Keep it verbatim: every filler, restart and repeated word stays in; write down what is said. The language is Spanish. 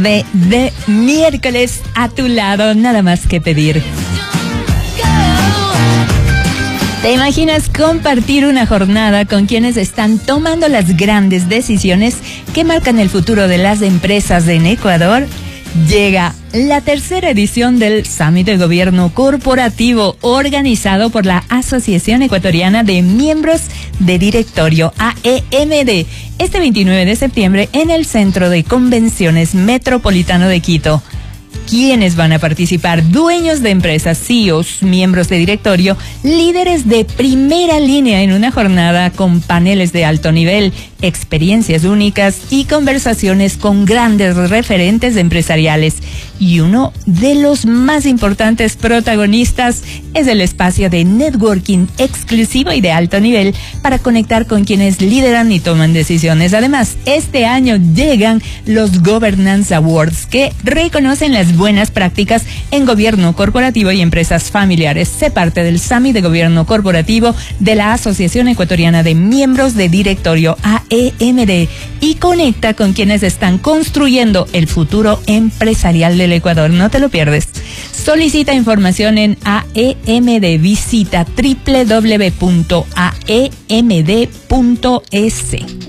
De, de miércoles a tu lado, nada más que pedir. ¿Te imaginas compartir una jornada con quienes están tomando las grandes decisiones que marcan el futuro de las empresas en Ecuador? Llega la tercera edición del Summit de Gobierno Corporativo, organizado por la Asociación Ecuatoriana de Miembros de Directorio, A E M D, este veintinueve de septiembre en el Centro de Convenciones Metropolitano de Quito. ¿Quiénes van a participar? Dueños de empresas, C E Os, miembros de directorio, líderes de primera línea en una jornada con paneles de alto nivel, experiencias únicas y conversaciones con grandes referentes empresariales. Y uno de los más importantes protagonistas es el espacio de networking exclusivo y de alto nivel para conectar con quienes lideran y toman decisiones. Además, este año llegan los Governance Awards, que reconocen las buenas prácticas en gobierno corporativo y empresas familiares. Sé parte del Summit de Gobierno Corporativo de la Asociación Ecuatoriana de Miembros de Directorio, A E M D, y conecta con quienes están construyendo el futuro empresarial del Ecuador. No te lo pierdes. Solicita información en A E M D. Visita doble u doble u doble u punto a e m d punto es.